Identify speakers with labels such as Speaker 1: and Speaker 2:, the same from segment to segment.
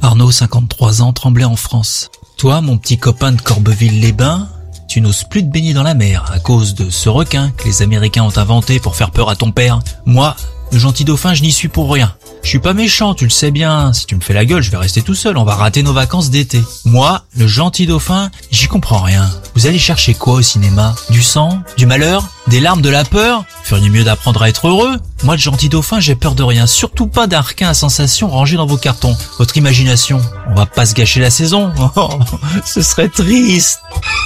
Speaker 1: Arnaud, 53 ans, Tremblay en France. Toi, mon petit copain de Corbeville-les-Bains, tu n'oses plus te baigner dans la mer à cause de ce requin que les Américains ont inventé pour faire peur à ton père. Moi, le gentil dauphin, je n'y suis pour rien. Je suis pas méchant, tu le sais bien. Si tu me fais la gueule, je vais rester tout seul. On va rater nos vacances d'été. Moi, le gentil dauphin, j'y comprends rien. Vous allez chercher quoi au cinéma? Du sang? Du malheur? Des larmes? De la peur? Feriez mieux d'apprendre à être heureux. Moi, le gentil dauphin, j'ai peur de rien. Surtout pas d'un requin à sensation rangé dans vos cartons. Votre imagination, on va pas se gâcher la saison. Oh, ce serait triste.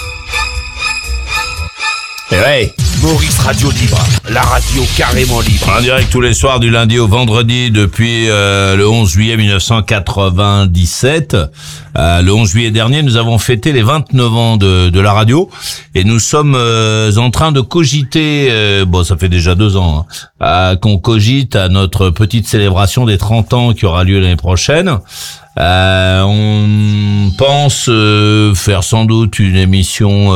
Speaker 2: Et ouais, Maurice Radio Libre, la radio carrément libre.
Speaker 3: En direct tous les soirs du lundi au vendredi depuis le 11 juillet 1997. Le 11 juillet dernier, nous avons fêté les 29 ans de la radio et nous sommes en train de cogiter, bon ça fait déjà 2 ans, qu'on cogite à notre petite célébration des 30 ans qui aura lieu l'année prochaine. On pense faire sans doute une émission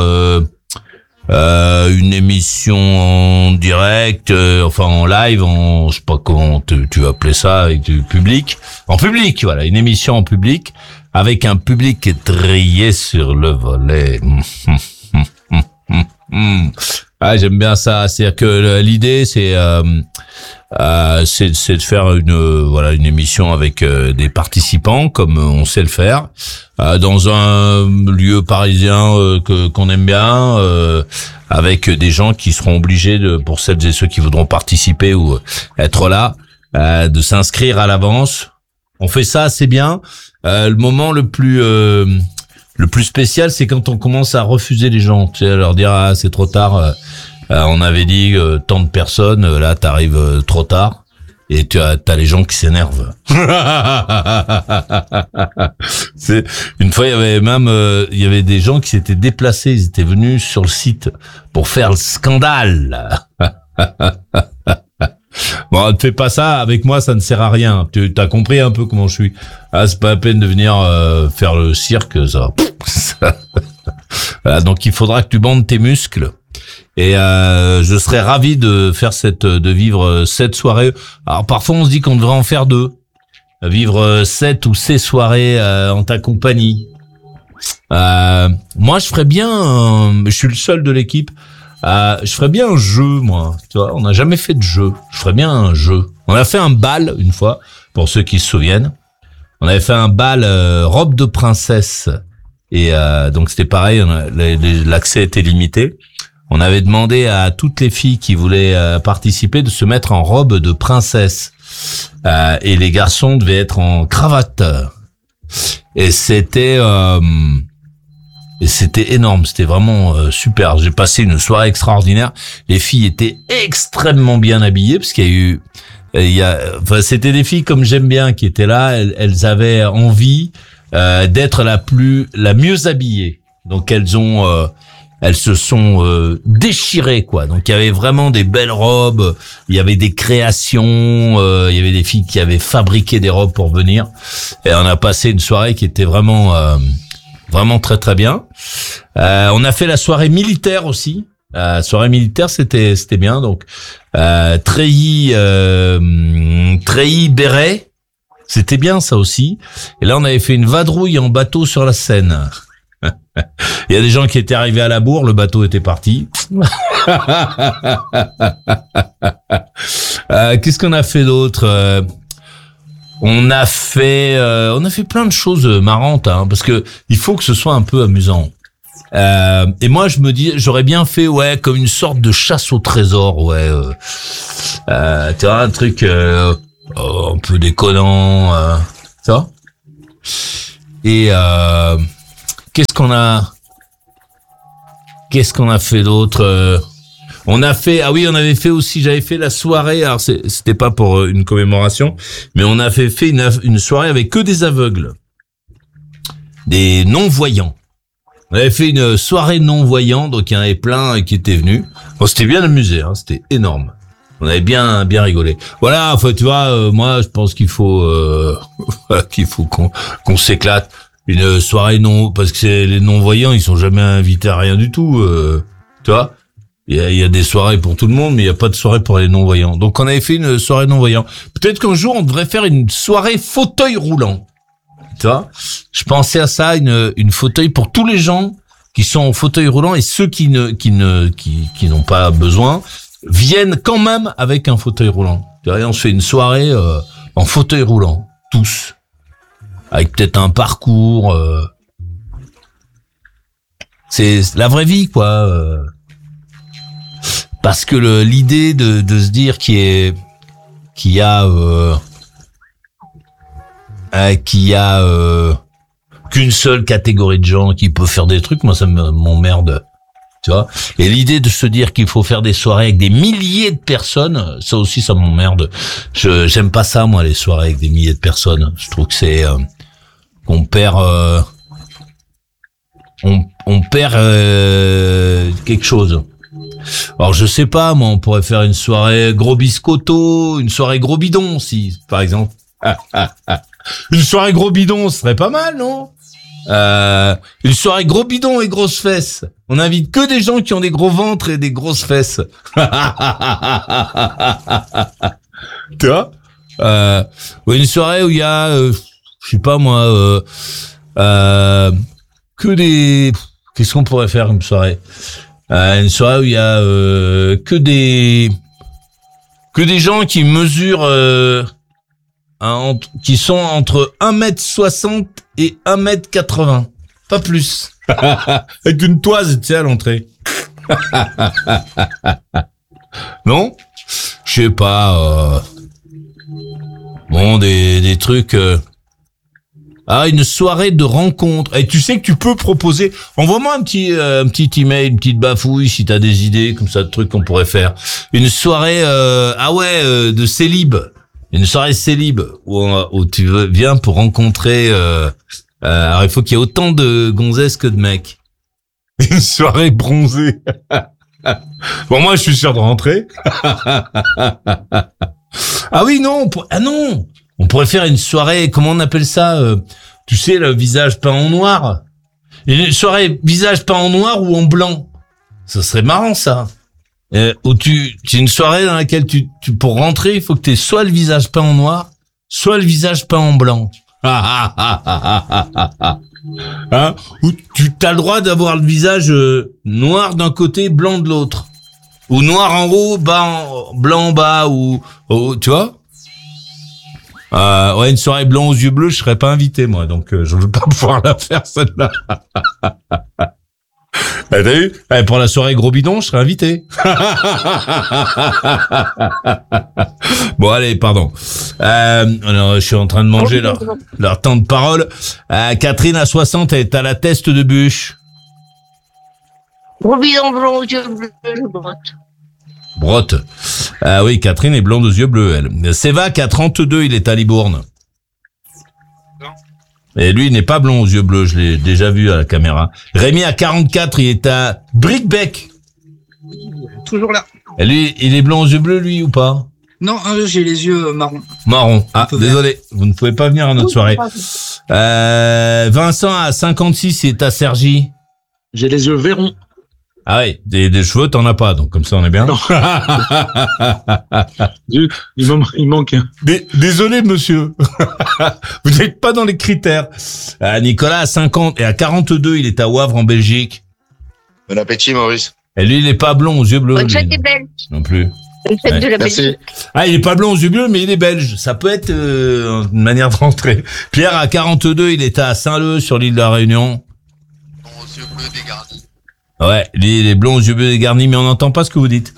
Speaker 3: en direct, enfin en live, je sais pas comment tu vas appeler ça, avec du public. En public, voilà, une émission en public, avec un public qui est trié sur le volet. Ah, j'aime bien ça, c'est-à-dire que l'idée c'est de faire une émission avec des participants comme on sait le faire dans un lieu parisien qu'on aime bien, avec des gens qui seront obligés pour celles et ceux qui voudront participer ou être là, de s'inscrire à l'avance. On fait ça assez bien. Le moment le plus spécial, c'est quand on commence à refuser les gens, tu sais, leur dire ah c'est trop tard. On avait dit tant de personnes, là t'arrives trop tard et t'as les gens qui s'énervent. Une fois il y avait des gens qui s'étaient déplacés, ils étaient venus sur le site pour faire le scandale. Bon, ne fais pas ça avec moi, ça ne sert à rien. Tu as compris un peu comment je suis. Ah, c'est pas la peine de venir faire le cirque, ça. Voilà, donc il faudra que tu bandes tes muscles. Et je serais ravi de faire de vivre cette soirée. Alors parfois on se dit qu'on devrait en faire 2. Vivre cette ou ces soirées en ta compagnie. Moi je ferais bien, je suis le seul de l'équipe. Je ferais bien un jeu, moi. Tu vois, on n'a jamais fait de jeu. Je ferais bien un jeu. On a fait un bal une fois, pour ceux qui se souviennent. On avait fait un bal robe de princesse. Et donc c'était pareil, l'accès était limité. On avait demandé à toutes les filles qui voulaient participer de se mettre en robe de princesse. Et les garçons devaient être en cravate. Et c'était énorme, c'était vraiment super. J'ai passé une soirée extraordinaire. Les filles étaient extrêmement bien habillées parce qu'il y a c'était des filles comme j'aime bien qui étaient là. Elles avaient envie d'être la mieux habillée. Donc elles se sont déchirées quoi. Donc il y avait vraiment des belles robes, il y avait des créations, il y avait des filles qui avaient fabriqué des robes pour venir. Et on a passé une soirée qui était vraiment très très bien. On a fait la soirée militaire aussi. La soirée militaire c'était bien. Donc treillis béret, c'était bien ça aussi. Et là on avait fait une vadrouille en bateau sur la Seine. Il y a des gens qui étaient arrivés à la bourre, le bateau était parti. Qu'est-ce qu'on a fait d'autre? On a fait plein de choses marrantes, hein, parce que il faut que ce soit un peu amusant. Et moi, je me dis, j'aurais bien fait, comme une sorte de chasse au trésor, tu vois, un truc un peu déconnant, ça. Et qu'est-ce qu'on a fait d'autre? On avait fait aussi, j'avais fait la soirée, alors c'était pas pour une commémoration, mais on avait fait une soirée avec que des aveugles. Des non-voyants. On avait fait une soirée non-voyants, donc il y en avait plein qui étaient venus. Bon, c'était bien amusé, hein, c'était énorme. On avait bien rigolé. Voilà, enfin, tu vois, moi, je pense qu'il faut qu'on s'éclate. Une soirée parce que les non-voyants, ils sont jamais invités à rien du tout, tu vois. Il y a des soirées pour tout le monde, mais il y a pas de soirée pour les non-voyants. Donc, on avait fait une soirée non-voyants. Peut-être qu'un jour, on devrait faire une soirée fauteuil roulant. tu vois, je pensais à ça, une fauteuil pour tous les gens qui sont en fauteuil roulant et ceux qui n'ont pas besoin viennent quand même avec un fauteuil roulant. Tu vois, on se fait une soirée en fauteuil roulant, tous, avec peut-être un parcours. C'est la vraie vie, quoi. Parce que l'idée de se dire qu'il y a qu'une seule catégorie de gens qui peut faire des trucs, moi ça m'emmerde, tu vois. Et l'idée de se dire qu'il faut faire des soirées avec des milliers de personnes, ça aussi ça m'emmerde. J'aime pas ça, moi, les soirées avec des milliers de personnes. Je trouve que c'est qu'on perd on perd quelque chose. Alors je sais pas, moi on pourrait faire une soirée gros biscotto, une soirée gros bidon si, par exemple. Une soirée gros bidon, ce serait pas mal, non? Une soirée gros bidon et grosses fesses. On invite que des gens qui ont des gros ventres et des grosses fesses. Tu vois? Une soirée où il y a, je sais pas moi, que des... Qu'est-ce qu'on pourrait faire une soirée? Une soirée où il y a que des gens qui mesurent qui sont entre 1m60 et 1m80, pas plus. Avec une toise, tu sais, à l'entrée. Non? Je sais pas. Bon, des trucs. Une soirée de rencontre. Et tu sais que tu peux proposer. Envoie-moi un petit email, une petite bafouille si t'as des idées comme ça de trucs qu'on pourrait faire. Une soirée, de célib. Une soirée célib où tu viens pour rencontrer. Alors il faut qu'il y ait autant de gonzesses que de mecs. Une soirée bronzée. Bon, moi je suis sûr de rentrer. Ah oui, non. Non. On pourrait faire une soirée, comment on appelle ça, tu sais, le visage peint en noir. Une soirée visage peint en noir ou en blanc. Ça serait marrant, ça. Où c'est une soirée dans laquelle tu pour rentrer, il faut que tu aies soit le visage peint en noir, soit le visage peint en blanc. Hein? Ou tu as le droit d'avoir le visage noir d'un côté, blanc de l'autre. Ou noir en haut, blanc en bas, ou tu vois? Une soirée blanc aux yeux bleus, je serais pas invité, moi, donc je veux pas pouvoir la faire, celle-là. T'as vu? Pour la soirée gros bidon, je serais invité. Bon, allez, pardon. Alors, je suis en train de manger leur temps de parole. Catherine, à 60, elle est à la teste de bûche.
Speaker 4: Gros bidon blanc aux yeux bleus, je brotte.
Speaker 3: Brotte. Oui, Catherine est blonde aux yeux bleus, elle. Sévac à 32, il est à Libourne. Et lui, il n'est pas blond aux yeux bleus, je l'ai déjà vu à la caméra. Rémi à 44, il est à Brickbeck.
Speaker 5: Toujours là.
Speaker 3: Et lui, il est blond aux yeux bleus, lui, ou pas?
Speaker 5: Non, j'ai les yeux marrons.
Speaker 3: Marron. Ah, désolé, vous ne pouvez pas venir à notre soirée. Vincent à 56, il est à Cergy.
Speaker 6: J'ai les yeux verrons.
Speaker 3: Ah oui, des cheveux, t'en as pas, donc comme ça on est bien.
Speaker 6: Non. Il manque un.
Speaker 3: Désolé, monsieur. Vous n'êtes pas dans les critères. Nicolas à 50 et à 42, il est à Wavre en Belgique.
Speaker 7: Bon appétit, Maurice.
Speaker 3: Et lui, il est pas blond aux yeux bleus.
Speaker 4: Bonne fête des Belges.
Speaker 3: Non plus.
Speaker 4: Bonne fête de la
Speaker 7: Merci.
Speaker 4: Belgique.
Speaker 3: Ah, il est pas blond aux yeux bleus, mais il est belge. Ça peut être une manière de rentrer. Pierre à 42, il est à Saint-Leu sur l'île de la Réunion.
Speaker 7: Aux yeux bleus dégarnis.
Speaker 3: Ouais, il est blond aux yeux bleus dégarnis, mais on n'entend pas ce que vous dites.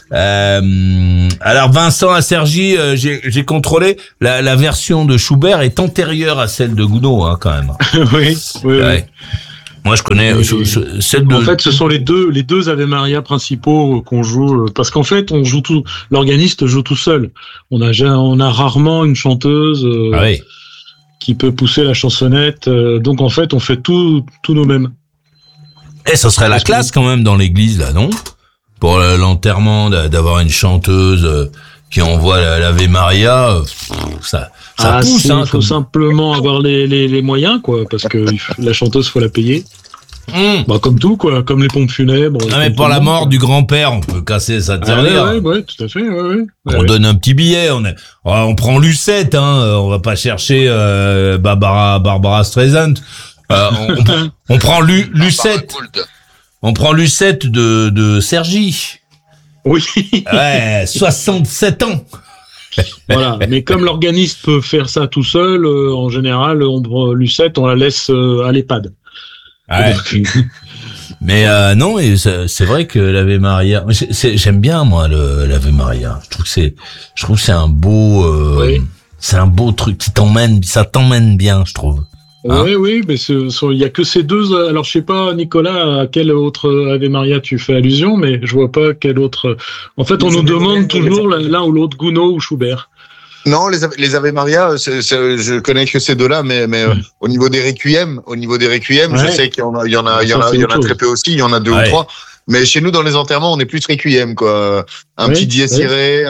Speaker 3: Alors Vincent à Cergy, j'ai contrôlé, la version de Schubert est antérieure à celle de Gounod, hein, quand même.
Speaker 6: Oui.
Speaker 3: Ouais. Moi, je connais celle de...
Speaker 6: En fait, ce sont les deux Ave Maria principaux qu'on joue, parce qu'en fait, on joue tout, l'organiste joue tout seul. On a rarement une chanteuse qui peut pousser la chansonnette. Donc en fait, on fait tout nous-mêmes.
Speaker 3: Ça serait la classe quand même dans l'église, là, non? Pour l'enterrement, d'avoir une chanteuse qui envoie l'Ave Maria, ça pousse.
Speaker 6: Il faut simplement avoir les moyens, quoi, parce que la chanteuse, faut la payer. Bah, comme tout, quoi. Comme les pompes funèbres.
Speaker 3: Non, mais pour la mort du grand-père, on peut casser sa tirelire.
Speaker 6: Ouais, tout à fait, ouais.
Speaker 3: On donne un petit billet, on prend Lucette, on va pas chercher, Barbara Streisand. On prend Lucette. On prend Lucette de Sergi.
Speaker 6: Oui.
Speaker 3: Ouais, 67 ans.
Speaker 6: Voilà, mais comme l'organiste peut faire ça tout seul, en général, Lucette, on la laisse à l'EHPAD.
Speaker 3: Ouais. Mais non, et c'est vrai que l'Ave Maria, j'aime bien moi l'Ave Maria. Je trouve que c'est un beau, c'est un beau truc ça t'emmène bien, je trouve.
Speaker 6: Oui, mais il y a que ces deux. Alors je sais pas, Nicolas, à quel autre Ave Maria tu fais allusion, mais je vois pas quel autre. En fait, on nous demande toujours l'un ou l'autre, Gounod ou Schubert.
Speaker 7: Non, les Ave Maria, je connais que ces deux-là, mais au niveau des requiem, je sais qu'il y en a très peu aussi, il y en a deux ou trois. Mais chez nous, dans les enterrements, on est plus requiem, quoi. Un petit Dies Irae,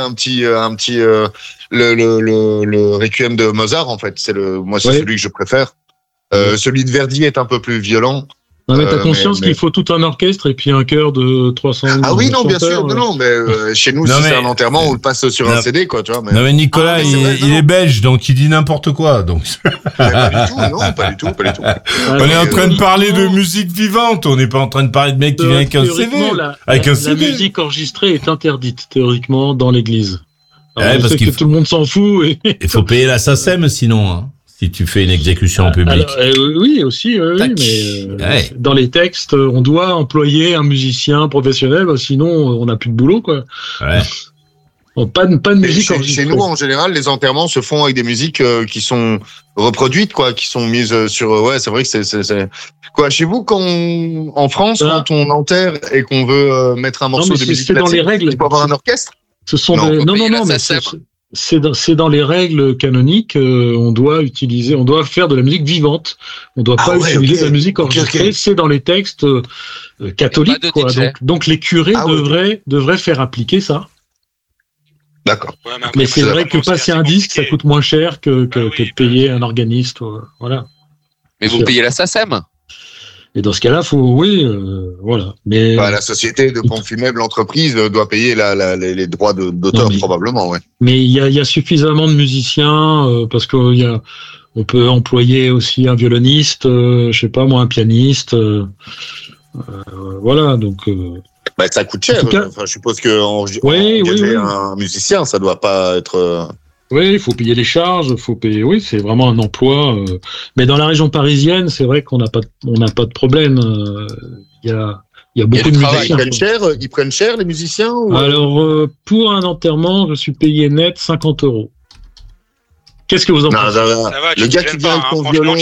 Speaker 7: le requiem de Mozart, en fait. C'est celui que je préfère. Celui de Verdi est un peu plus violent.
Speaker 6: Non, mais t'as conscience qu'il faut tout un orchestre et puis un chœur de 300.
Speaker 7: Ah oui, non, bien sûr, non, mais chez nous, si c'est un enterrement, on le passe sur un CD, quoi, tu vois.
Speaker 3: Non, mais Nicolas, il est belge, donc il dit n'importe quoi, donc.
Speaker 7: Pas du tout.
Speaker 3: On est en train de parler de musique vivante, on n'est pas en train de parler de mec qui vient avec un CD.
Speaker 6: La musique enregistrée est interdite, théoriquement, dans l'église. Alors, parce que tout le monde s'en fout.
Speaker 3: Il faut payer la SACEM, sinon, si tu fais une exécution en public.
Speaker 6: Oui, aussi, mais dans les textes, on doit employer un musicien professionnel, sinon on n'a plus de boulot, quoi. Ouais. Bon, pas de musique enregistrée.
Speaker 7: Chez nous, en général, les enterrements se font avec des musiques qui sont reproduites, quoi, qui sont mises sur. Ouais, c'est vrai que c'est quoi. Chez vous, en France, quand on enterre et qu'on veut mettre un morceau de musique,
Speaker 6: c'est dans les règles.
Speaker 7: Il faut avoir un orchestre.
Speaker 6: Ce sont non, mais c'est dans les règles canoniques. On doit faire de la musique vivante. On doit pas utiliser de la musique enregistrée. Okay. C'est dans les textes catholiques, quoi. Donc les curés devraient faire appliquer ça.
Speaker 7: D'accord.
Speaker 6: Ouais, mais c'est vrai que passer un disque, ça coûte moins cher que de payer un organiste. Voilà.
Speaker 8: Mais vous payez la SACEM.
Speaker 6: Et dans ce cas-là, voilà. Mais
Speaker 7: la société de pompes funèbres, l'entreprise doit payer les droits d'auteur, probablement, ouais.
Speaker 6: Mais il y a suffisamment de musiciens parce que on peut employer aussi un violoniste, je sais pas moi, un pianiste, voilà. Donc.
Speaker 7: Ça coûte cher. Je suppose que engager un musicien, ça doit pas être.
Speaker 6: Oui, il faut payer les charges, Oui, c'est vraiment un emploi. Mais dans la région parisienne, c'est vrai qu'on n'a pas de problème. Il y a beaucoup de musiciens.
Speaker 7: Ils prennent cher les musiciens ou...
Speaker 6: Alors pour un enterrement, je suis payé net 50 €. Qu'est-ce que vous en pensez?
Speaker 7: Le gars qui vient avec ton violon,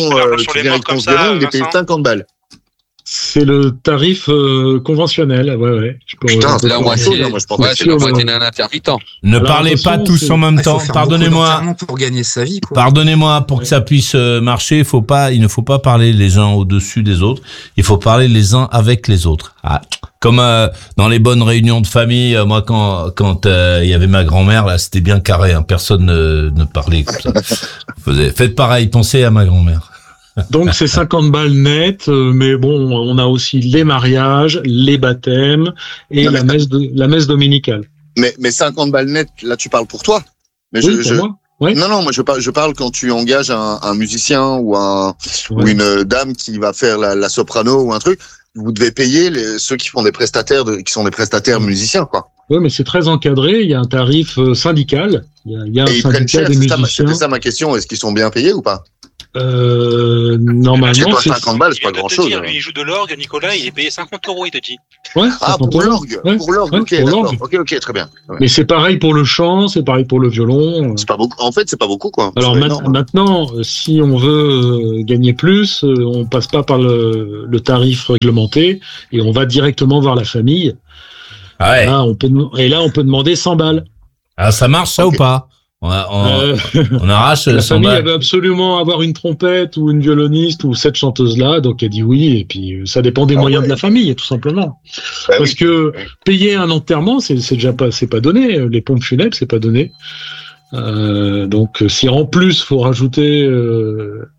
Speaker 7: il est payé 50 balles.
Speaker 6: C'est le tarif conventionnel, ouais.
Speaker 8: Putain, c'est la moitié. C'est la moitié d'un intermittent.
Speaker 3: Ne parlez pas tous en même temps. Pardonnez-moi.
Speaker 9: Pour gagner sa vie, quoi.
Speaker 3: Pardonnez-moi, pour que ça puisse marcher, il ne faut pas parler les uns au-dessus des autres. Il faut parler les uns avec les autres. Comme dans les bonnes réunions de famille, moi quand il y avait ma grand-mère, là, c'était bien carré. Personne ne parlait comme ça. Faites pareil. Pensez à ma grand-mère.
Speaker 6: Donc c'est 50 balles net, mais bon, on a aussi les mariages, les baptêmes et la messe dominicale.
Speaker 7: Mais 50 balles net, là tu parles pour toi. Mais
Speaker 6: moi. Ouais.
Speaker 7: Non, moi je parle quand tu engages un musicien ou une dame qui va faire la soprano ou un truc. Vous devez payer ceux qui font qui sont des prestataires musiciens, quoi.
Speaker 6: Oui, mais c'est très encadré. Il y a un tarif syndical. Il y a un syndicat des musiciens.
Speaker 7: C'était ça ma question. Est-ce qu'ils sont bien payés ou pas?
Speaker 6: Normalement,
Speaker 7: c'est 50 balles, c'est pas grand-chose.
Speaker 10: Lui, il joue de l'orgue, Nicolas, il est payé 50 €, il te dit.
Speaker 6: Ouais,
Speaker 7: pour l'orgue. Pour l'orgue, ok, d'accord. Ok, très bien. Ouais.
Speaker 6: Mais c'est pareil pour le chant, c'est pareil pour le violon.
Speaker 7: C'est pas beaucoup. En fait, c'est pas beaucoup, quoi.
Speaker 6: Alors maintenant, si on veut gagner plus, on passe pas par le tarif réglementé et on va directement voir la famille.
Speaker 3: Ah ouais.
Speaker 6: Là, on peut demander 100 balles.
Speaker 3: Ah, ça marche ça ou pas? On arrache
Speaker 6: la famille, elle veut absolument avoir une trompette ou une violoniste ou cette chanteuse-là, donc elle dit oui, et puis ça dépend des moyens de la famille, tout simplement. Parce que payer un enterrement, c'est pas donné. Les pompes funèbres, c'est pas donné. Donc si en plus faut rajouter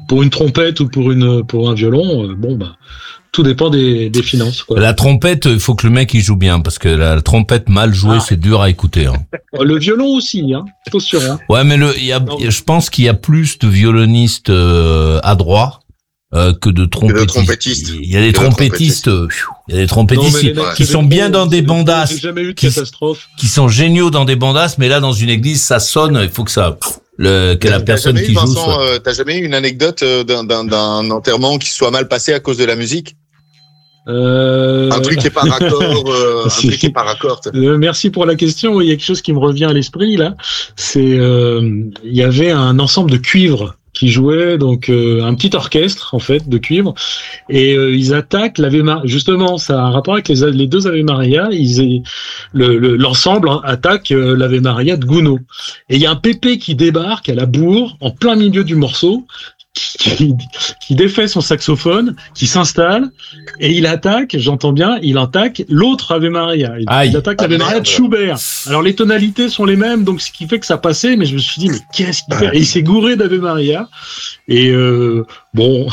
Speaker 6: Pour une trompette ou pour un violon, tout dépend des finances, quoi.
Speaker 3: La trompette, il faut que le mec il joue bien, parce que la trompette mal jouée, c'est dur à écouter. Hein.
Speaker 6: Le violon aussi, hein. Attention. Hein.
Speaker 3: Ouais, mais je pense qu'il y a plus de violonistes adroits que de trompettistes. Il y a des trompettistes, qui sont bien dans des bandasses.
Speaker 6: Jamais eu de catastrophe.
Speaker 3: Qui sont géniaux dans des bandasses, mais là dans une église, ça sonne. Il faut que ça. Que la personne qui joue.
Speaker 7: Vincent, t'as jamais eu une anecdote d'un enterrement qui soit mal passé à cause de la musique? Un truc qui est pas raccord, un truc qui est pas raccord.
Speaker 6: Merci pour la question. Il y a quelque chose qui me revient à l'esprit là. C'est il y avait un ensemble de cuivre qui jouait, donc un petit orchestre en fait de cuivre, et ils attaquent l'Ave Maria. Justement, ça a un rapport avec les deux Ave Maria. L'ensemble attaque l'Ave Maria de Gounod. Et il y a un pépé qui débarque à la bourre en plein milieu du morceau, qui défait son saxophone, qui s'installe, et il attaque, j'entends bien, il attaque l'autre Ave Maria. Il attaque l'Ave Maria de Schubert. Alors les tonalités sont les mêmes, donc ce qui fait que ça passait, mais je me suis dit, mais qu'est-ce qu'il fait? Et il s'est gouré d'Ave Maria, et bon...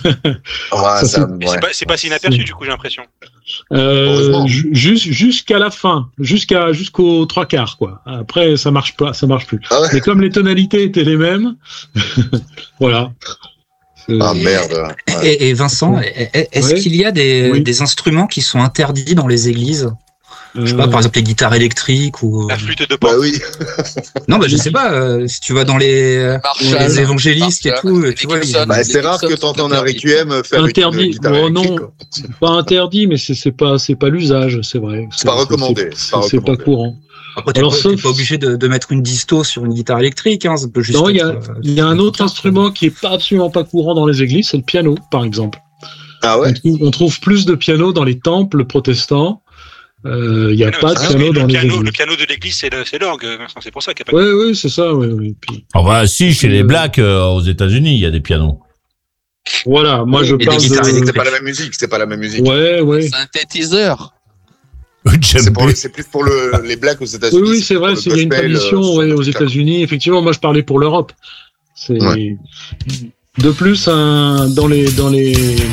Speaker 10: c'est pas si inaperçu, du coup, j'ai l'impression.
Speaker 6: Jusqu'à la fin, jusqu'aux 3/4, quoi. Après, ça marche plus. Mais comme les tonalités étaient les mêmes, voilà.
Speaker 7: Ah merde. Ouais.
Speaker 9: Et Vincent, est-ce qu'il y a des instruments qui sont interdits dans les églises? Je sais pas, par exemple les guitares électriques ou
Speaker 10: la flûte de pan.
Speaker 7: Bah oui.
Speaker 9: Non, je sais pas. Si tu vas dans les évangélistes et tout, tu vois.
Speaker 7: C'est rare que t'entends un requiem faire
Speaker 6: interdit. Une guitare électrique, non, pas interdit, mais c'est pas l'usage, c'est vrai.
Speaker 7: C'est pas recommandé.
Speaker 6: C'est pas courant.
Speaker 9: Après, t'es pas obligé de mettre une disto sur une guitare électrique, hein. Ça peut juste.
Speaker 6: Non, il y a un autre instrument qui est absolument pas courant dans les églises, c'est le piano, par exemple.
Speaker 7: Ah ouais.
Speaker 6: On trouve plus de piano dans les temples protestants. Il y a pas de piano dans les églises.
Speaker 10: Le piano de l'église, c'est l'orgue, Vincent. C'est pour ça qu'il n'y a pas.
Speaker 6: Oui, c'est ça. Oui. Puis...
Speaker 3: Enfin, si, chez les Blacks aux États-Unis, il y a des pianos.
Speaker 6: Voilà, moi je parle de.
Speaker 7: C'est pas la même musique.
Speaker 6: Ouais.
Speaker 8: Synthétiseur.
Speaker 7: C'est plus pour les Blacks aux États-Unis.
Speaker 6: Oui, c'est vrai. Il y a une tradition aux États-Unis. Effectivement, moi je parlais pour l'Europe. De plus, dans les